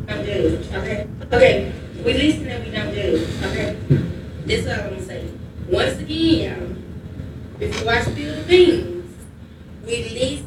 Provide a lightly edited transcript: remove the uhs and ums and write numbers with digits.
I'm good. Okay. Okay. We listen and we don't do. Okay. This is what I'm gonna say. Once again, before I spill the beans, we listen